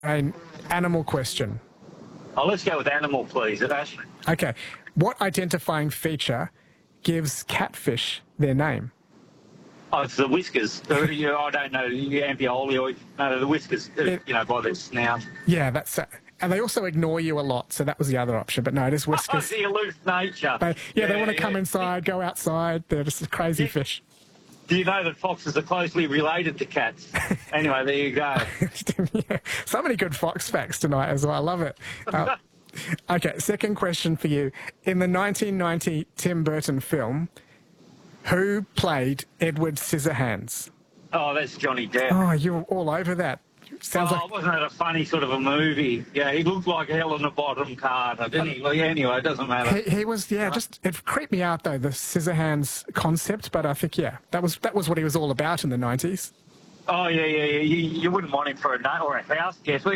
An animal question. Oh, let's go with animal, please, Ash. Okay. What identifying feature gives catfish their name? Oh, it's the whiskers. I don't know, the amphioleoid. No, the whiskers, by their snout. Yeah, that's it. And they also ignore you a lot, so that was the other option. But no, it is whiskers. Oh, the aloof nature. They want to come inside, go outside. They're just a crazy fish. Do you know that foxes are closely related to cats? Anyway, there you go. Yeah, so many good fox facts tonight as well. I love it. Okay, second question for you. In the 1990 Tim Burton film, who played Edward Scissorhands? Oh, that's Johnny Depp. Oh, you're all over that. Sounds like... wasn't it a funny sort of a movie? Yeah, he looked like Helena Bottom Carter, didn't he? Well, yeah, anyway, it doesn't matter. He was, just it creeped me out though, the Scissorhands concept. But I think, that was what he was all about in the 90s. Oh yeah. You wouldn't want him for a nut or a house guest.